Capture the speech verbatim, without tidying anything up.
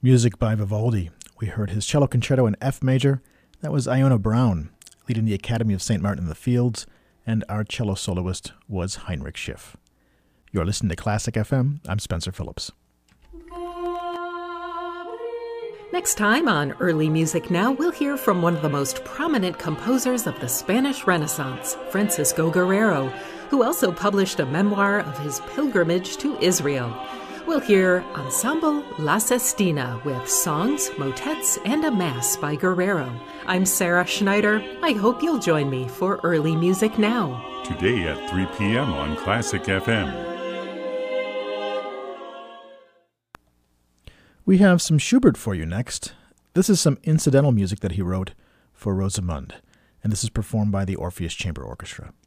Music by Vivaldi. We heard his cello concerto in F major. That was Iona Brown, leading the Academy of Saint Martin in the Fields, and our cello soloist was Heinrich Schiff. You're listening to Classic F M. I'm Spencer Phillips. Next time on Early Music Now, we'll hear from one of the most prominent composers of the Spanish Renaissance, Francisco Guerrero, who also published a memoir of his pilgrimage to Israel. We'll hear Ensemble La Sestina with songs, motets, and a mass by Guerrero. I'm Sarah Schneider. I hope you'll join me for Early Music Now. Today at three p.m. on Classic F M. We have some Schubert for you next. This is some incidental music that he wrote for Rosamund, and this is performed by the Orpheus Chamber Orchestra.